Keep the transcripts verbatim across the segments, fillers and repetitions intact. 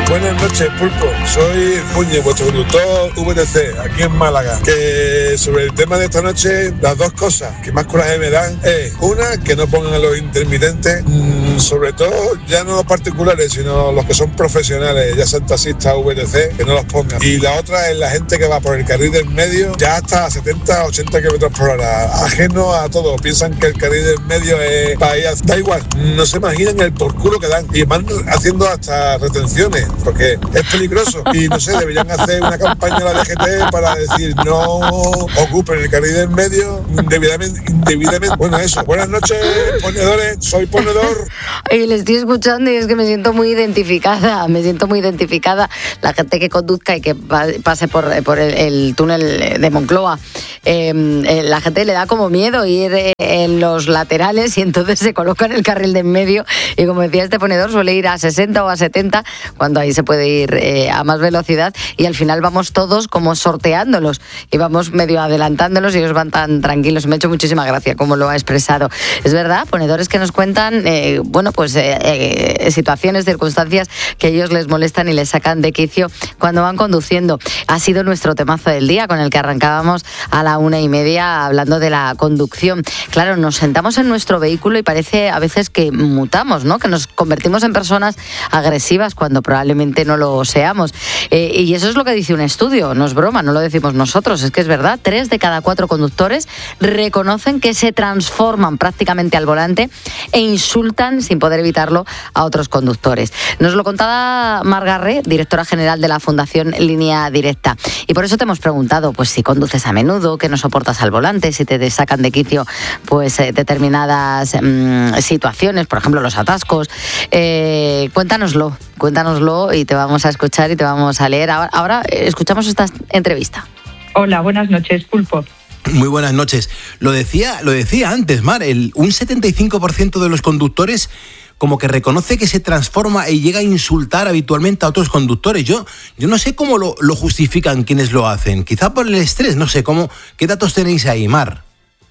Buenas noches, Pulpo. Soy Fuñe, vuestro conductor V T C, aquí en Málaga. Que sobre el tema de esta noche, las dos cosas que más coraje me dan es, una, que no pongan a los intermitentes, mmm, sobre todo ya no los particulares, sino los que son profesionales, ya sean taxistas o V T C, que no los pongan. Y la otra es la gente que va por el carril del medio, ya hasta setenta, ochenta kilómetros por hora, ajeno a todo. Piensan que el carril del medio es para ir a... Da igual, no se imaginan el por culo que dan. Y van haciendo hasta retenciones, porque es peligroso. Y no sé, deberían hacer una campaña a la D G T para decir no ocupen el carril del medio indebidamente, indebidamente. Bueno, eso. Buenas noches, ponedores. Soy ponedor. Y le estoy escuchando y es que me siento muy identificada. Me siento muy identificada. La gente que conduzca y que pase por, por el, el túnel de Moncloa, eh, eh, la gente le da como miedo ir eh, en los laterales y entonces se coloca en el carril de en medio. Y como decía este ponedor, suele ir a sesenta o a setenta, cuando ahí se puede ir eh, a más velocidad, y al final vamos todos como sorteándolos y vamos medio adelantándolos y ellos van tan tranquilos. Me ha hecho muchísima gracia como lo ha expresado. Es verdad, ponedores que nos cuentan eh, bueno, pues eh, eh, situaciones, circunstancias que a ellos les molestan y les sacan de quicio cuando van conduciendo. Ha sido nuestro temazo del día, con el que arrancábamos a la una y media hablando de la conducción. Claro, nos sentamos en nuestro vehículo y parece a veces que mutamos, ¿no? Que nos convertimos en personas agresivas cuando probablemente no lo seamos. Eh, y eso es lo que dice un estudio, no es broma, no lo decimos nosotros, es que es verdad. Tres de cada cuatro conductores reconocen que se transforman prácticamente al volante e insultan, sin poder evitarlo, a otros conductores. Nos lo contaba Mar Garré, directora general de la Fundación Línea Directa. Y por eso te hemos preguntado, pues si conduces a menudo, que no soportas al volante, si te sacan de quicio pues eh, determinadas mmm, situaciones, por ejemplo los atascos. Eh, cuéntanoslo, cuéntanoslo y te vamos a escuchar y te vamos a leer. Ahora, ahora escuchamos esta entrevista. Hola, buenas noches, Pulpo. Muy buenas noches. Lo decía, lo decía antes, Mar, el, un setenta y cinco por ciento de los conductores como que reconoce que se transforma y llega a insultar habitualmente a otros conductores. Yo, yo no sé cómo lo, lo justifican quienes lo hacen. Quizá por el estrés, no sé, cómo, ¿qué datos tenéis ahí, Mar?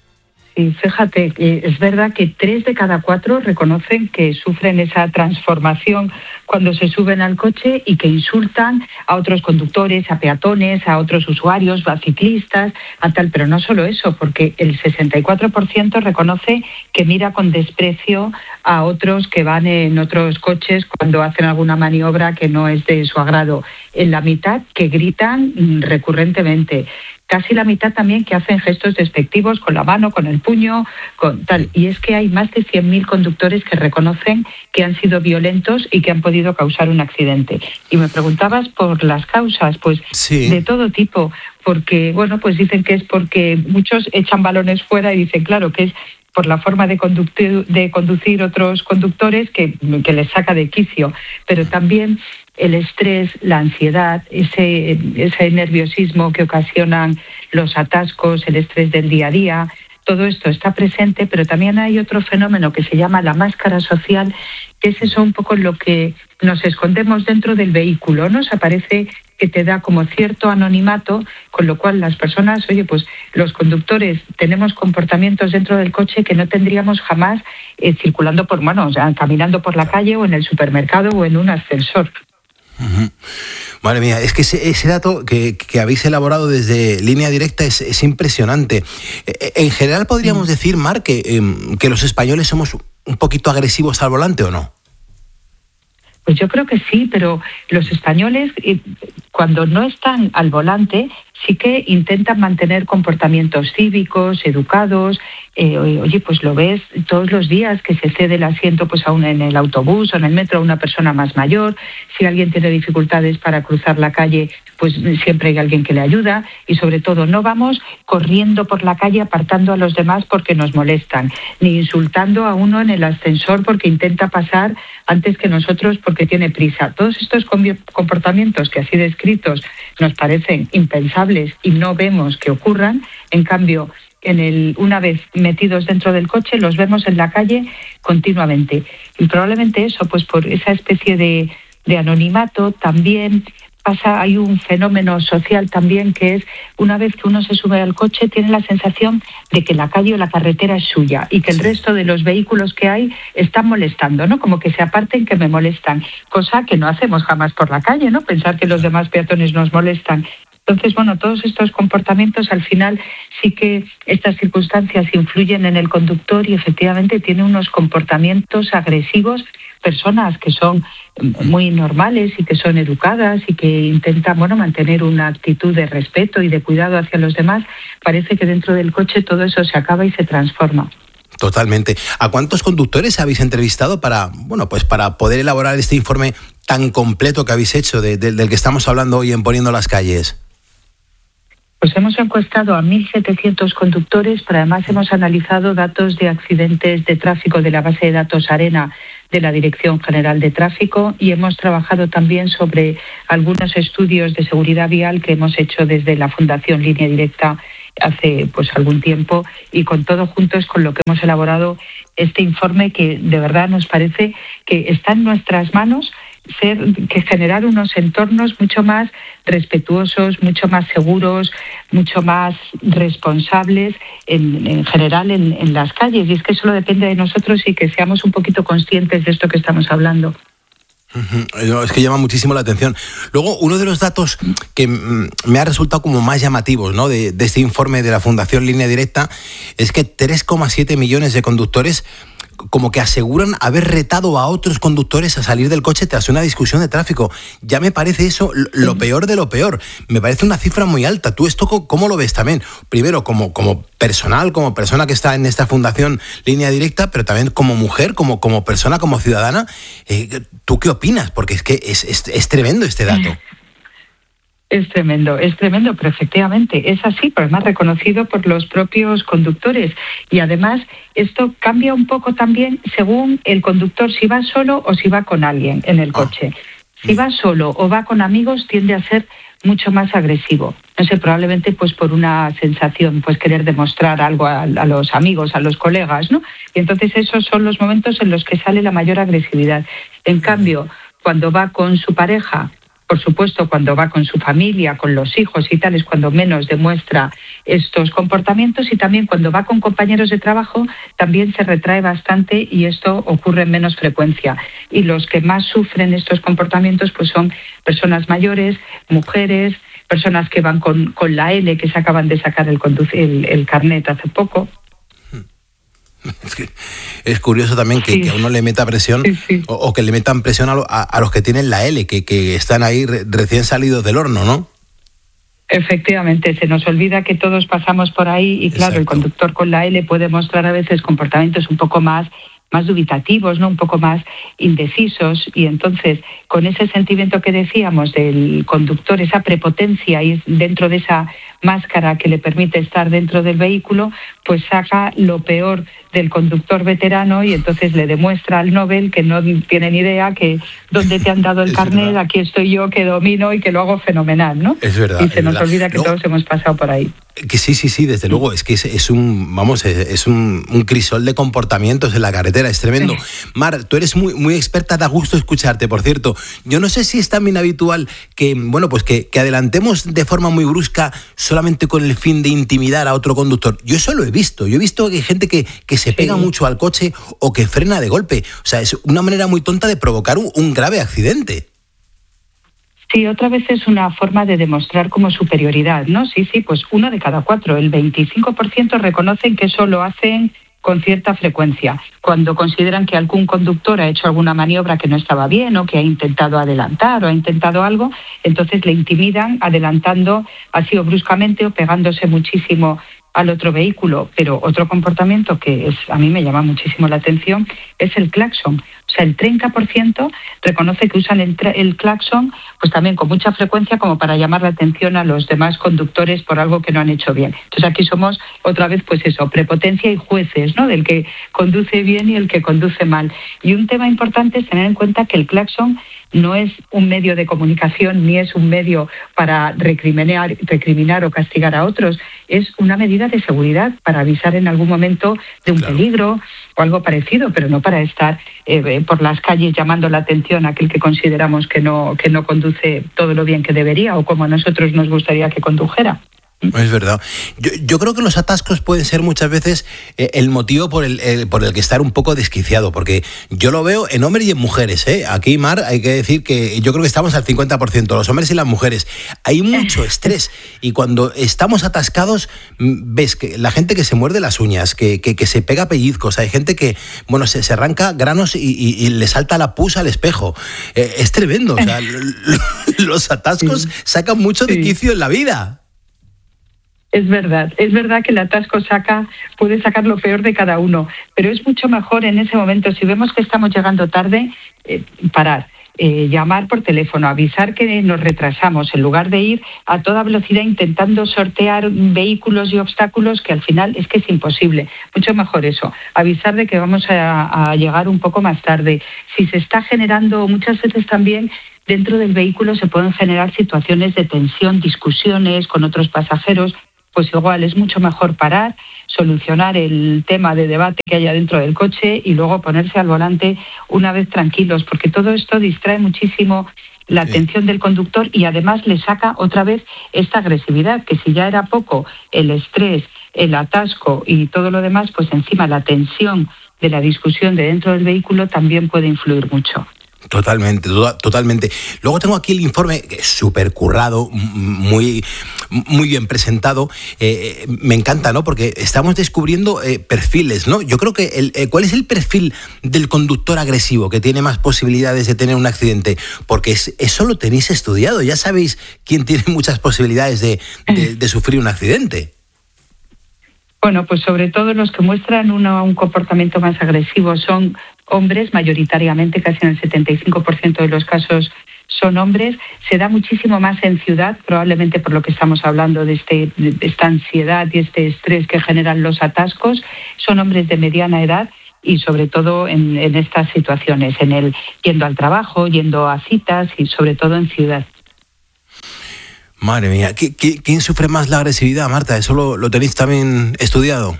Sí, fíjate, es verdad que tres de cada cuatro reconocen que sufren esa transformación cuando se suben al coche y que insultan a otros conductores, a peatones, a otros usuarios, a ciclistas, a tal. Pero no solo eso, porque el sesenta y cuatro por ciento reconoce que mira con desprecio a otros que van en otros coches cuando hacen alguna maniobra que no es de su agrado. En la mitad que gritan recurrentemente. Casi la mitad también que hacen gestos despectivos con la mano, con el puño, con tal. Y es que hay más de cien mil conductores que reconocen que han sido violentos y que han podido causar un accidente. Y me preguntabas por las causas, pues sí, de todo tipo, porque, bueno, pues dicen que es porque muchos echan balones fuera y dicen, claro, que es por la forma de conducir, de conducir otros conductores que, que les saca de quicio, pero también el estrés, la ansiedad, ese, ese nerviosismo que ocasionan los atascos, el estrés del día a día, todo esto está presente, pero también hay otro fenómeno que se llama la máscara social, que es eso un poco lo que nos escondemos dentro del vehículo, ¿no? O sea, parece que te da como cierto anonimato, con lo cual las personas, oye, pues los conductores tenemos comportamientos dentro del coche que no tendríamos jamás eh, circulando por, bueno, o sea, caminando por la calle o en el supermercado o en un ascensor. Uh-huh. Madre mía, es que ese, ese dato que, que habéis elaborado desde Línea Directa es, es impresionante. En general, ¿podríamos uh-huh. decir, Mar, que, eh, que los españoles somos un poquito agresivos al volante o no? Pues yo creo que sí, pero los españoles, cuando no están al volante, sí que intentan mantener comportamientos cívicos, educados. Eh, oye, pues lo ves todos los días que se cede el asiento pues aún en el autobús o en el metro a una persona más mayor. Si alguien tiene dificultades para cruzar la calle, pues siempre hay alguien que le ayuda. Y sobre todo, no vamos corriendo por la calle apartando a los demás porque nos molestan, ni insultando a uno en el ascensor porque intenta pasar antes que nosotros porque tiene prisa. Todos estos comportamientos que así descritos nos parecen impensables y no vemos que ocurran, en cambio, en el, una vez metidos dentro del coche, los vemos en la calle continuamente. Y probablemente eso, pues por esa especie de, de anonimato, también pasa, hay un fenómeno social también que es, una vez que uno se sube al coche, tiene la sensación de que la calle o la carretera es suya y que el resto de los vehículos que hay están molestando, ¿no? Como que se aparten, que me molestan, cosa que no hacemos jamás por la calle, ¿no? Pensar que los demás peatones nos molestan. Entonces, bueno, todos estos comportamientos, al final sí que estas circunstancias influyen en el conductor y efectivamente tiene unos comportamientos agresivos, personas que son muy normales y que son educadas y que intentan, bueno, mantener una actitud de respeto y de cuidado hacia los demás. Parece que dentro del coche todo eso se acaba y se transforma. Totalmente. ¿A cuántos conductores habéis entrevistado para, bueno, pues para poder elaborar este informe tan completo que habéis hecho de, de, del que estamos hablando hoy en Poniendo las Calles? Pues hemos encuestado a mil setecientos conductores, pero además hemos analizado datos de accidentes de tráfico de la base de datos ARENA de la Dirección General de Tráfico y hemos trabajado también sobre algunos estudios de seguridad vial que hemos hecho desde la Fundación Línea Directa hace pues algún tiempo, y con todo junto es con lo que hemos elaborado este informe, que de verdad nos parece que está en nuestras manos ser, que generar unos entornos mucho más respetuosos, mucho más seguros, mucho más responsables en, en general en, en las calles. Y es que solo depende de nosotros y que seamos un poquito conscientes de esto que estamos hablando. Uh-huh. Es que llama muchísimo la atención. Luego, uno de los datos que me ha resultado como más llamativos, ¿no?, de, de este informe de la Fundación Línea Directa es que tres coma siete millones de conductores como que aseguran haber retado a otros conductores a salir del coche tras una discusión de tráfico. Ya me parece eso lo peor de lo peor. Me parece una cifra muy alta. ¿Tú esto cómo lo ves también? Primero, como, como personal, como persona que está en esta Fundación Línea Directa, pero también como mujer, como, como persona, como ciudadana. Eh, ¿Tú qué opinas? Porque es que es, es, es tremendo este dato. Es tremendo, es tremendo, pero efectivamente es así, pero además reconocido por los propios conductores. Y además esto cambia un poco también según el conductor, si va solo o si va con alguien en el coche. Si va solo o va con amigos, tiende a ser mucho más agresivo. No sé, probablemente pues por una sensación, pues querer demostrar algo a, a los amigos, a los colegas, ¿no? Y entonces esos son los momentos en los que sale la mayor agresividad. En cambio, cuando va con su pareja, por supuesto, cuando va con su familia, con los hijos y tal, es cuando menos demuestra estos comportamientos, y también cuando va con compañeros de trabajo también se retrae bastante y esto ocurre en menos frecuencia. Y los que más sufren estos comportamientos pues son personas mayores, mujeres, personas que van con, con la L, que se acaban de sacar el, conduc- el, el carnet hace poco. Es que es curioso también que, sí. que a uno le meta presión, sí, sí. O, o que le metan presión a, lo, a, a los que tienen la L, que, que están ahí re, recién salidos del horno, ¿no? Efectivamente, se nos olvida que todos pasamos por ahí y claro, Exacto. El conductor con la L puede mostrar a veces comportamientos un poco más más dubitativos, ¿no?, un poco más indecisos, y entonces con ese sentimiento que decíamos del conductor, esa prepotencia y dentro de esa máscara que le permite estar dentro del vehículo, pues saca lo peor del conductor veterano y entonces le demuestra al Nobel que no tiene ni idea, que dónde te han dado el carnet, verdad. Aquí estoy yo que domino y que lo hago fenomenal, ¿no? Es verdad. Y se nos verdad. olvida que no. todos hemos pasado por ahí. Que sí, sí, sí, desde luego, es que es, es un, vamos, es, es un, un crisol de comportamientos en la carretera, es tremendo. Mar, tú eres muy, muy experta, da gusto escucharte, por cierto. Yo no sé si es también habitual que, bueno, pues que, que adelantemos de forma muy brusca solamente con el fin de intimidar a otro conductor. Yo eso lo he visto, yo he visto que hay gente que, que se pega sí. mucho al coche o que frena de golpe. O sea, es una manera muy tonta de provocar un, un grave accidente. Sí, otra vez es una forma de demostrar como superioridad, ¿no? Sí, sí, pues uno de cada cuatro, el veinticinco por ciento reconocen que eso lo hacen con cierta frecuencia. Cuando consideran que algún conductor ha hecho alguna maniobra que no estaba bien o que ha intentado adelantar o ha intentado algo, entonces le intimidan adelantando así o bruscamente o pegándose muchísimo al otro vehículo. Pero otro comportamiento que es, a mí me llama muchísimo la atención es el claxon. O sea, el treinta por ciento reconoce que usan el, tra- el claxon pues también con mucha frecuencia como para llamar la atención a los demás conductores por algo que no han hecho bien. Entonces aquí somos otra vez pues eso, prepotencia y jueces, ¿no?, del que conduce bien y el que conduce mal. Y un tema importante es tener en cuenta que el claxon no es un medio de comunicación ni es un medio para recriminar, recriminar o castigar a otros, es una medida de seguridad para avisar en algún momento de un Claro. peligro o algo parecido, pero no para estar eh, por las calles llamando la atención a aquel que consideramos que no, que no conduce todo lo bien que debería o como a nosotros nos gustaría que condujera. Es verdad. Yo, yo creo que los atascos pueden ser muchas veces eh, el motivo por el, el- por el que estar un poco desquiciado, porque yo lo veo en hombres y en mujeres. ¿eh? Aquí, Mar, hay que decir que yo creo que estamos al cincuenta por ciento, los hombres y las mujeres. Hay mucho estrés y cuando estamos atascados mm, ves que la gente que se muerde las uñas, que, que, que se pega pellizcos, hay gente que bueno se, se arranca granos y, y- y le salta la pus al espejo. Eh, es tremendo. O sea, lo- lo- los atascos Sí. sacan mucho de Sí. quicio en la vida. Es verdad, es verdad que el atasco saca, puede sacar lo peor de cada uno, pero es mucho mejor en ese momento, si vemos que estamos llegando tarde, eh, parar, eh, llamar por teléfono, avisar que nos retrasamos, en lugar de ir a toda velocidad intentando sortear vehículos y obstáculos que al final es que es imposible. Mucho mejor eso, avisar de que vamos a, a llegar un poco más tarde. Si se está generando muchas veces también dentro del vehículo se pueden generar situaciones de tensión, discusiones con otros pasajeros, pues igual es mucho mejor parar, solucionar el tema de debate que haya dentro del coche y luego ponerse al volante una vez tranquilos, porque todo esto distrae muchísimo la Sí. atención del conductor y además le saca otra vez esta agresividad, que si ya era poco el estrés, el atasco y todo lo demás, pues encima la tensión de la discusión de dentro del vehículo también puede influir mucho. Totalmente, to- totalmente. Luego tengo aquí el informe, que es súper currado, m- muy, muy bien presentado. Eh, me encanta, ¿no? Porque estamos descubriendo eh, perfiles, ¿no? Yo creo que, el, eh, ¿cuál es el perfil del conductor agresivo que tiene más posibilidades de tener un accidente? Porque es- eso lo tenéis estudiado, ya sabéis quién tiene muchas posibilidades de, de- de sufrir un accidente. Bueno, pues sobre todo los que muestran una- un comportamiento más agresivo son hombres, mayoritariamente, casi en el setenta y cinco por ciento de los casos son hombres. Se da muchísimo más en ciudad, probablemente por lo que estamos hablando de, este, de esta ansiedad y este estrés que generan los atascos. Son hombres de mediana edad y sobre todo en, en estas situaciones, en el yendo al trabajo, yendo a citas y sobre todo en ciudad. Madre mía, ¿qui- qui- ¿quién sufre más la agresividad, Marta? ¿Eso lo, lo tenéis también estudiado?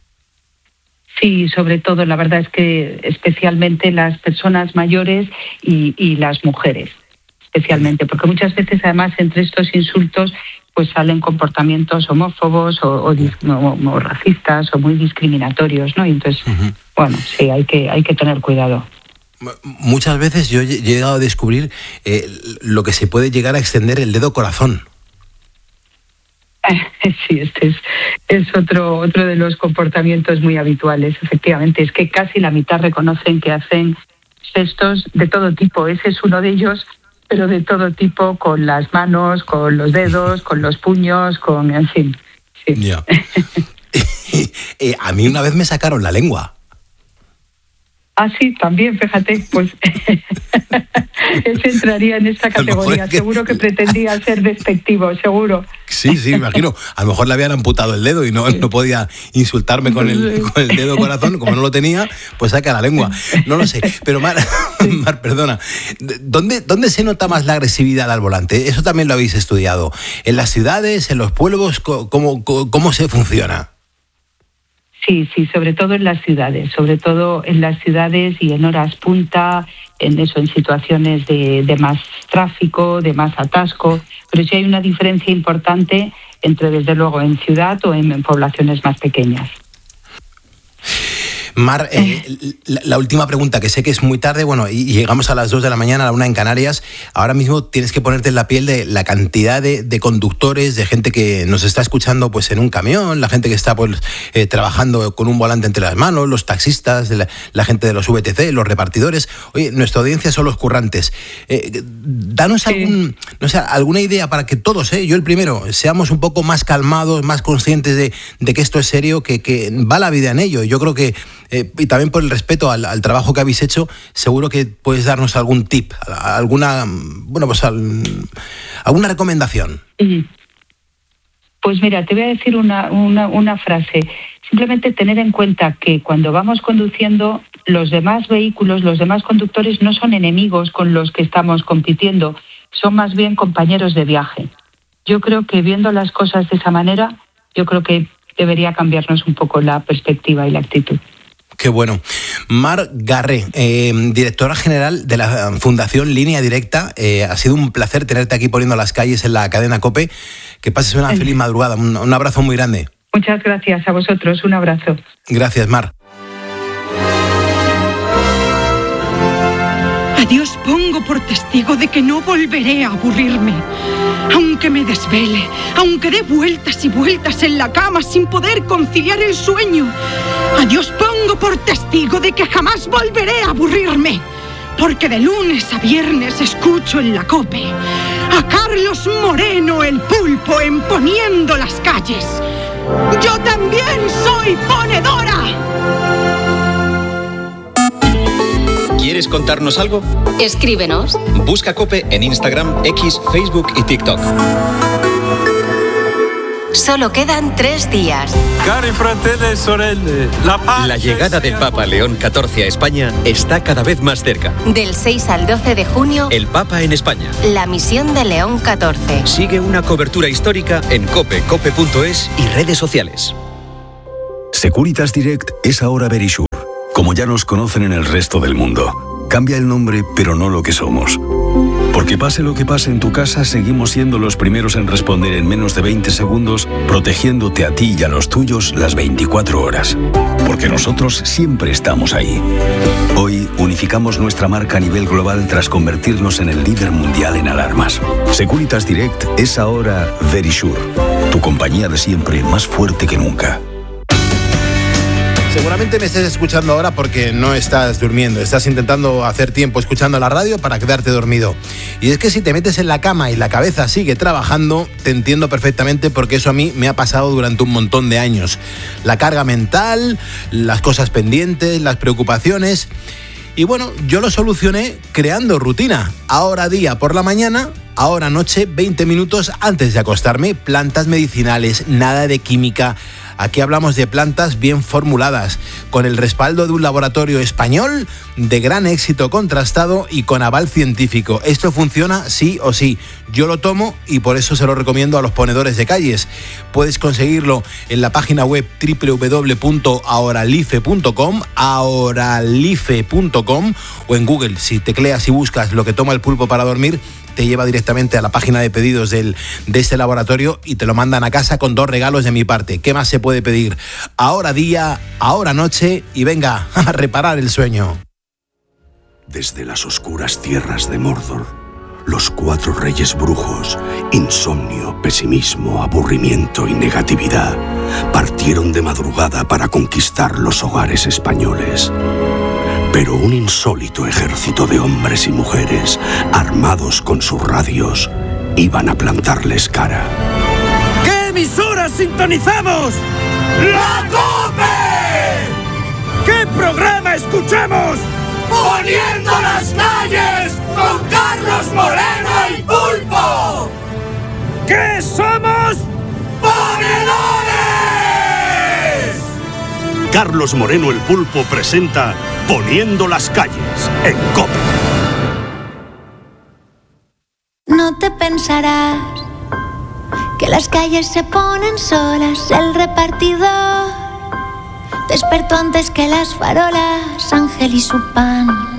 Sí, sobre todo, la verdad es que especialmente las personas mayores y, y las mujeres, especialmente, porque muchas veces además entre estos insultos pues salen comportamientos homófobos o, o, dis- o- o racistas o muy discriminatorios, ¿no? Y entonces, Ujú. bueno, sí, hay que, hay que tener cuidado. M- Muchas veces yo he llegado a descubrir eh, lo que se puede llegar a extender el dedo corazón. Sí, este es, es otro, otro de los comportamientos muy habituales, efectivamente. Es que casi la mitad reconocen que hacen gestos de todo tipo. Ese es uno de ellos, pero de todo tipo, con las manos, con los dedos, con los puños, con, en fin. Sí. Ya. Eh, a mí una vez me sacaron la lengua. Ah, sí, también, fíjate, pues ese entraría en esta A lo mejor categoría. es que- Seguro que pretendía ser despectivo, seguro. Sí, sí, me imagino. A lo mejor le habían amputado el dedo y no, no podía insultarme con el, con el dedo corazón. Como no lo tenía, pues saca la lengua. No lo sé. Pero Mar, Mar, perdona. ¿Dónde, ¿Dónde se nota más la agresividad al volante? Eso también lo habéis estudiado. ¿En las ciudades, en los pueblos? ¿Cómo, cómo, cómo se funciona? Sí, sí, sobre todo en las ciudades, sobre todo en las ciudades y en horas punta, en eso, en situaciones de, de más tráfico, de más atasco, pero sí hay una diferencia importante entre, desde luego, en ciudad o en, en poblaciones más pequeñas. Mar, eh, la, la última pregunta, que sé que es muy tarde, bueno, y, y llegamos a las dos de la mañana, a la una en Canarias. Ahora mismo tienes que ponerte en la piel de la cantidad de, de conductores, de gente que nos está escuchando pues en un camión, la gente que está pues eh, trabajando con un volante entre las manos, los taxistas, la, la gente de los V T C, los repartidores. Oye, nuestra audiencia son los currantes. Eh, danos Sí. algún, no sé, alguna idea para que todos, eh, yo el primero, seamos un poco más calmados, más conscientes de, de que esto es serio, que, que va la vida en ello. Yo creo que Eh, y también por el respeto al, al trabajo que habéis hecho, seguro que puedes darnos algún tip, alguna, bueno, pues al, alguna recomendación. Pues mira, te voy a decir una, una, una frase. Simplemente tener en cuenta que cuando vamos conduciendo los demás vehículos, los demás conductores no son enemigos con los que estamos compitiendo, son más bien compañeros de viaje. Yo creo que viendo las cosas de esa manera, yo creo que debería cambiarnos un poco la perspectiva y la actitud. Qué bueno. Mar Garré, eh, directora general de la Fundación Línea Directa, eh, ha sido un placer tenerte aquí poniendo las calles en la cadena COPE. Que pases una feliz madrugada. Un, un abrazo muy grande. Muchas gracias a vosotros. Un abrazo. Gracias, Mar. A Dios pongo por testigo de que no volveré a aburrirme. Aunque me desvele, aunque dé vueltas y vueltas en la cama sin poder conciliar el sueño. A Dios pongo por testigo de que jamás volveré a aburrirme. Porque de lunes a viernes escucho en la COPE a Carlos Moreno el Pulpo en Poniendo las Calles. ¡Yo también soy ponedora! ¿Quieres contarnos algo? Escríbenos. Busca COPE en Instagram, X, Facebook y TikTok. Solo quedan tres días. Cari fratelli e sorelle, la pace. La llegada del Papa León catorce a España está cada vez más cerca. Del seis al doce de junio, El Papa en España. la misión de León catorce. Sigue una cobertura histórica en cope, cope punto es y redes sociales. Securitas Direct es ahora Verisure, como ya nos conocen en el resto del mundo. Cambia el nombre, pero no lo que somos. Porque pase lo que pase en tu casa, seguimos siendo los primeros en responder en menos de veinte segundos, protegiéndote a ti y a los tuyos las veinticuatro horas. Porque nosotros siempre estamos ahí. Hoy unificamos nuestra marca a nivel global tras convertirnos en el líder mundial en alarmas. Securitas Direct es ahora Verisure, tu compañía de siempre más fuerte que nunca. Seguramente me estés escuchando ahora porque no estás durmiendo, estás intentando hacer tiempo escuchando la radio para quedarte dormido. Y es que si te metes en la cama y la cabeza sigue trabajando, te entiendo perfectamente porque eso a mí me ha pasado durante un montón de años. La carga mental, las cosas pendientes, las preocupaciones. Y bueno, yo lo solucioné creando rutina. Ahora día por la mañana, ahora noche, veinte minutos antes de acostarme. Plantas medicinales, nada de química. Aquí hablamos de plantas bien formuladas, con el respaldo de un laboratorio español de gran éxito contrastado y con aval científico. Esto funciona sí o sí. Yo lo tomo y por eso se lo recomiendo a los ponedores de calles. Puedes conseguirlo en la página web doble u doble u doble u punto ahoralife punto com, ahoralife punto com, o en Google. Si tecleas y buscas lo que toma el pulpo para dormir, te lleva directamente a la página de pedidos del, de este laboratorio y te lo mandan a casa con dos regalos de mi parte. ¿Qué más se puede pedir? Ahora día, ahora noche y venga a reparar el sueño. Desde las oscuras tierras de Mordor, los cuatro reyes brujos, insomnio, pesimismo, aburrimiento y negatividad, partieron de madrugada para conquistar los hogares españoles. Pero un insólito ejército de hombres y mujeres, armados con sus radios, iban a plantarles cara. ¿Qué emisora sintonizamos? ¡La COPE! ¿Qué programa escuchamos? ¡Poniendo las calles con Carlos Moreno el Pulpo! ¿Qué somos? ¡Ponedores! Carlos Moreno el Pulpo presenta Poniendo las calles en COPE. No te pensarás que las calles se ponen solas. El repartidor despertó antes que las farolas. Ángel y su pan